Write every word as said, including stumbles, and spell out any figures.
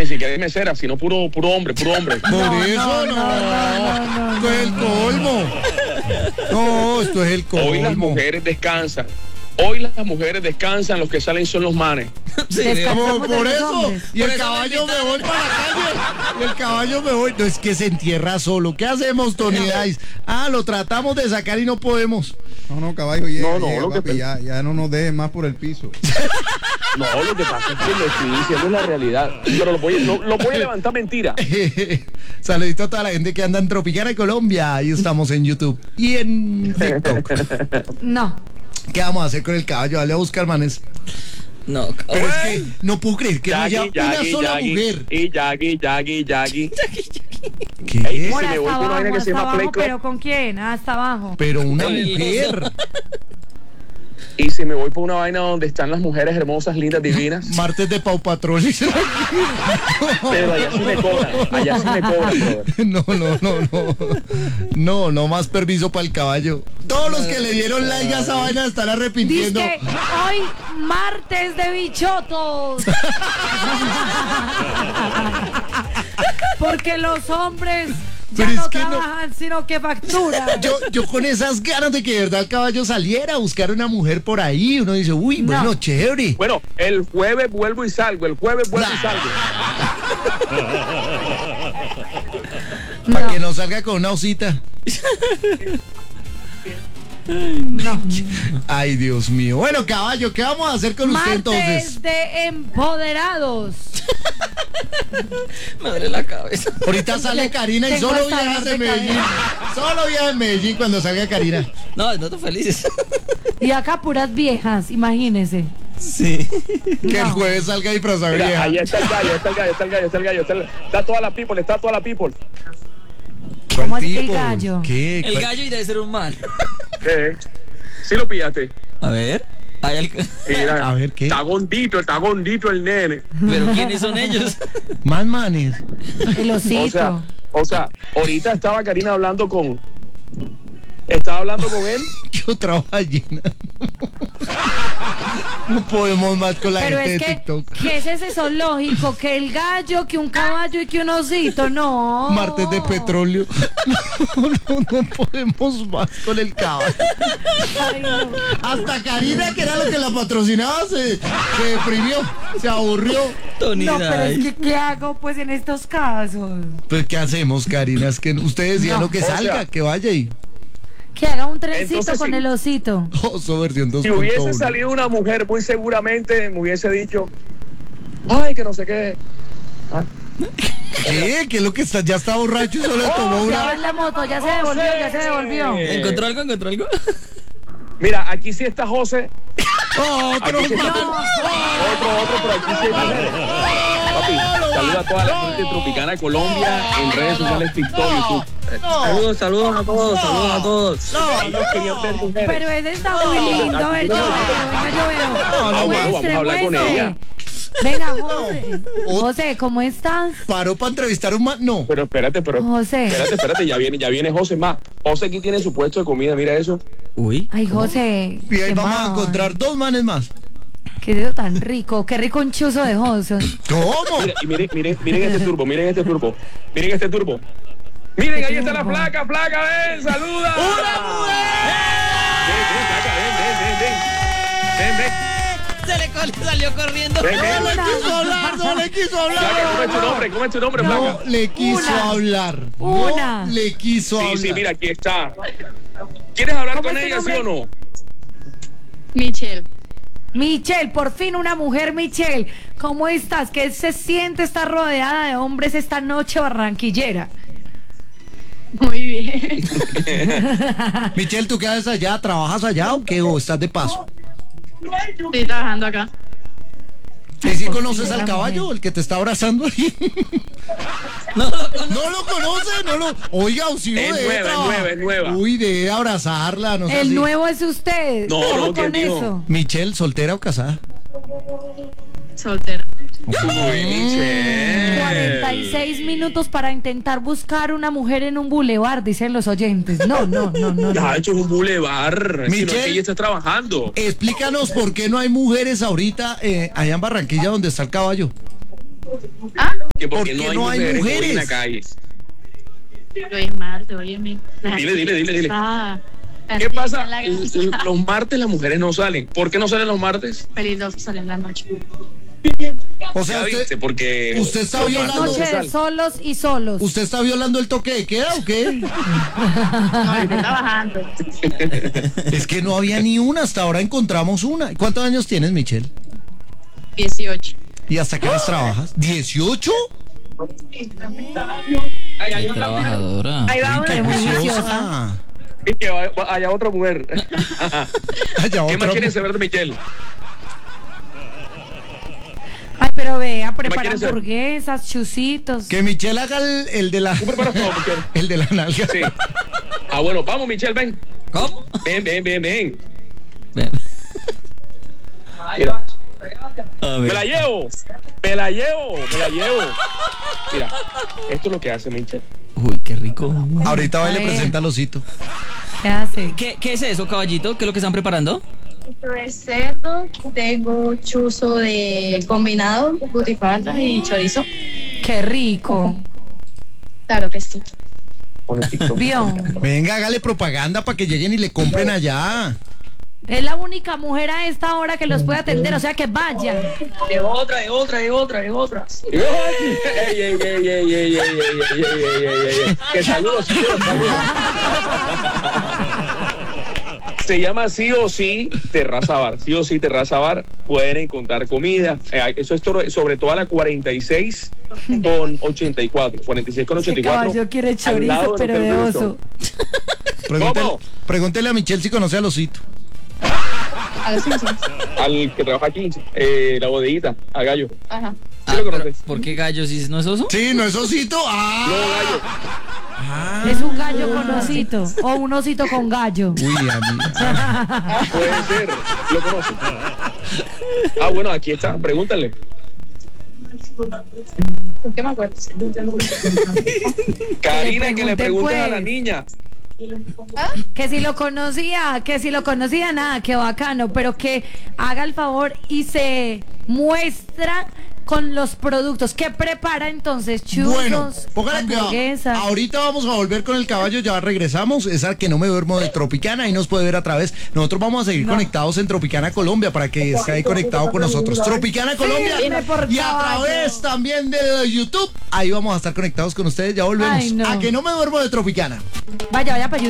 ni siquiera hay mesera, sino puro, puro hombre, puro hombre. Por No, eso no, no, no, no, no, esto es el colmo. No, esto es el colmo. Hoy las mujeres descansan. Hoy las mujeres descansan, los que salen son los manes. Sí, Como descansamos de por los eso, hombres. y Por el eso me caballo me invitaron. voy para la calle, y el caballo me voy, no es que se entierra solo, ¿qué hacemos, Tony Dice? Ah, lo tratamos de sacar y no podemos. No, no, caballo, llega, No, no, llega, lo que papi, pe- ya, ya no nos dejes más por el piso. No, lo que pasa es que lo estoy diciendo es la realidad. Pero lo voy, lo, lo voy a levantar mentira. Saludito a toda la gente que anda en Tropicana, Colombia, ahí estamos en YouTube y en TikTok. No. ¿Qué vamos a hacer con el caballo? Dale a buscar, manes. No, Pero es que no puedo creer que no haya Yagi, una Yagi, sola Yagi, mujer. Y Yagi, Yagi, Yagi. ¿Qué? Ey, Por si me voy hasta por una vaina abajo, que se hasta llama abajo, Play Club. pero ¿con quién? Hasta abajo. Pero una Con el mujer. Y si me voy por una vaina donde están las mujeres hermosas, lindas, divinas. Martes de Pau Patrón. Pero allá sí me cobran. Allá sí me cobran, brother. No, no, no, no. No, no más permiso para el caballo. Todos los que le dieron like a esa vaina están arrepintiendo. Dice hoy martes de bichotos. Porque los hombres ya Pero es no que no- trabajan, sino que facturan. Yo, yo con esas ganas de que de verdad el caballo saliera a buscar una mujer por ahí, uno dice, uy, bueno, No. chévere. Bueno, el jueves vuelvo y salgo. El jueves vuelvo y Nah. salgo. Para No. que no salga con una osita. No. Ay, Dios mío. Bueno, caballo, ¿qué vamos a hacer con usted entonces? Martes de empoderados. me duele la cabeza. Ahorita sale Karina y Tengo solo hasta viajas dolor de de Medellín. Solo viajas en Medellín cuando salga Karina. No, no estoy feliz. Y acá puras viejas, imagínese. Sí. Que el No. jueves salga disfrazada Mira, vieja. ahí está el gallo, está el gallo, está el gallo, está el gallo. Está, el- está toda la people, está toda la people. ¿Cuál ¿Cómo así que el tipo? gallo? ¿Qué? El ¿Cuál- gallo y debe ser un man. ¿Qué? ¿Sí lo pillaste? A ver. Ahí el... Mira, A ver, ¿qué? Está gordito, está gordito el nene. Pero ¿quiénes son ellos? Más manes. El osito. O sea, o sea, ahorita estaba Karina hablando con... Estaba hablando con él. ¿Qué otra ballena? No podemos más con la Pero gente es de que, TikTok. ¿qué es ese zoológico? Que el gallo, que un caballo y que un osito, no. Martes de petróleo. No, no, no podemos más con el caballo. Ay, no. Hasta Karina, que era lo que la patrocinaba, se, se deprimió, se aburrió. Tony No, pero es Dice. que ¿qué hago pues en estos casos? Pues, ¿qué hacemos, Karina? Es que usted decía No. lo que O salga, sea- que vaya y... Que haga un trencito Entonces, con sí. el osito. Oso versión dos Si punto uno. hubiese salido una mujer, muy seguramente me hubiese dicho, ay, que no sé qué. Ah, ¿Qué? ¿Qué es lo que está? Ya está borracho y solo tomó Ya va una... en la moto, ya se devolvió, ya se devolvió. ¿Encontró algo? ¿Encontró algo? Mira, aquí sí está José. ¡Otro Aquí sí está- más! Otro, otro, pero aquí sí hay mujeres. Papi, saluda a toda la gente tropicana de Colombia en redes sociales, TikTok, YouTube. Saludos, saludos a todos, saludos a todos. Ellos querían ver mujeres. Pero ese está muy lindo, a ver, yo veo, venga, yo veo. No, no, vamos, vamos a hablar con muestre. ella. Venga, José. José, ¿cómo estás? ¿Paró para entrevistar a un man? No. Pero espérate, pero... José. Espérate, espérate, ya viene, ya viene José más. José aquí tiene su puesto de comida, mira eso. Uy. Ay, José. Y ahí qué vamos a mal. encontrar dos manes más. Qué dedo tan rico, qué rico un chuzo de José. ¿Cómo? Mira, y miren, miren, miren este turbo, miren este turbo. Miren este turbo. Miren, ahí está la placa, placa, ven, saluda. ¡Una mujer! Ven, ven, placa, ven, ven, ven, ven. Ven, ven. Se le col- salió corriendo. Ven, ven. No le quiso hablar, no le quiso Placa, ¿cómo hablar. es tu nombre? ¿Cómo es tu nombre, placa? No le quiso Una. hablar. Una. No le quiso Sí, hablar. sí, mira, aquí está. ¿Quieres hablar ¿Cómo con es tu ella, sí nombre? o no? Michelle. Michelle, por fin una mujer, Michelle. ¿Cómo estás? ¿Qué se siente estar rodeada de hombres esta noche barranquillera? Muy bien. Michelle, ¿tú qué haces allá? ¿Trabajas allá o qué? ¿O estás de paso? Estoy trabajando acá. ¿Y si conoces al caballo, el que te está abrazando ahí? No, no, no. No lo conoce, no lo... Oiga, si Es de nueva, es trabajar. nueva, es nueva. Uy, de abrazarla, no sé. El así. nuevo es usted. No, ¿Cómo no, ¿quién con dijo? eso? Michelle, ¿soltera o casada? Soltera. Uy, Michelle. cuarenta y seis minutos para intentar buscar una mujer en un bulevar, dicen los oyentes. No, no, no, no. no. Ya ha hecho un bulevar. Si no es Michelle. que ella está trabajando. Explícanos por qué no hay mujeres ahorita eh, allá en Barranquilla donde está el caballo. ¿Ah? Que porque, porque no hay no hay mujeres, hoy mujeres. en la calle. Hoy es martes, oye, mi. Dile, dile, dile, dile. Ah, ¿Qué pasa? La L- l- Los martes las mujeres no salen. ¿Por qué no salen los martes? peligroso sale en la noche. O sea, Ya viste, usted, porque usted está los violando- martes no Noche de salen. solos y solos. ¿usted está violando el toque de queda o qué? No, estoy trabajando. Es que no había ni una, hasta ahora encontramos una. ¿Cuántos años tienes, Michelle? dieciocho. ¿Y hasta qué horas trabajas? ¿dieciocho? Qué trabajadora. Ahí va una muy juiciosa. Juiciosa. Y que va- va- haya otra mujer. Allá ¿Qué otra- más quieren saber de Michelle? Ay, pero vea, quieres prepara hacer? hamburguesas, chusitos. Que Michelle haga el, el de la... ¿Tú preparas todo, Michelle? El de la nalga. Sí. Ah, bueno, vamos, Michelle, ven. ¿Cómo? Ven, ven, ven, ven. Ven. Mira, A me ver. la llevo. Me la llevo, me la llevo. Mira, esto es lo que hace Michelle. Uy, qué rico. Ahorita va y A le ver. presenta al osito. ¿Qué hace? ¿Qué, ¿Qué es eso, caballito? ¿Qué es lo que están preparando? Esto es cerdo, tengo chuzo de combinado, butifarra y chorizo. Qué rico. Claro que sí. Pon el TikTok. Vio. Venga, hágale propaganda para que lleguen y le compren allá. Es la única mujer a esta hora que los puede atender, o sea que vaya. De otra, de otra, de otra, de otra. ¡Ey, ey, ey, ey, ey, ey, ey, ey, ey, ey, ey, ey! Que saludos, saludos, saludos. Se llama Sí o Sí Terraza Bar. Sí o Sí Terraza Bar. Pueden encontrar comida. Eh, eso es to- sobre todo a la cuarenta y seis con ochenta y cuatro. cuarenta y seis con ochenta Ese y cuatro. caballo quiere al chorizo, lado pero del de Hotel oso. Pregúntele, ¿Cómo? pregúntele a Michelle si conoce al osito. A los Simpsons. Al que trabaja aquí, eh, la bodeguita, a Gallo. Ajá. ¿Sí Ah, lo pero, conoces? ¿por qué gallo si no es oso? Sí, ¿no es osito? No, ¡Ah! Gallo. Es un gallo con osito o un osito con gallo. Uy, amiga. Puede ser. Lo conoces. Ah, bueno, aquí está. Pregúntale. ¿Por qué me acuerdo? Karina, que le pregunte, preguntes a pues. la niña. Que si lo conocía, que si lo conocía, nada, que bacano, pero que haga el favor y se muestra con los productos. ¿Qué prepara entonces? Churros, Bueno, póngale cuidado. hamburguesas. Ahorita vamos a volver con el caballo, ya regresamos. Esa que no me duermo de Tropicana, ahí nos puede ver a través. Nosotros vamos a seguir No. conectados en Tropicana Colombia para que esté ahí conectado con nosotros. Tropicana Colombia Firme por y a caballo. través también de YouTube. Ahí vamos a estar conectados con ustedes. Ya volvemos. Ay, no. A que no me duermo de Tropicana. Vaya, vaya para YouTube.